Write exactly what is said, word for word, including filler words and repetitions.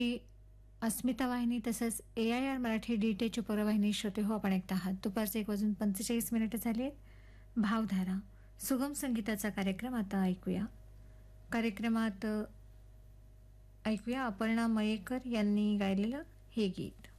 अस्मिता वाहिनी तसंच ए I R Marathi D टीची परवाहिनी श्रोते हो आपण ऐकत आहात. दुपारचे एक वाजून पंचेचाळीस मिनिटं झाली आहेत. भावधारा सुगम संगीताचा कार्यक्रम आता ऐकूया. कार्यक्रमात अ, ऐकूया अपर्णा मयेकर यांनी गायलेलं हे गीत.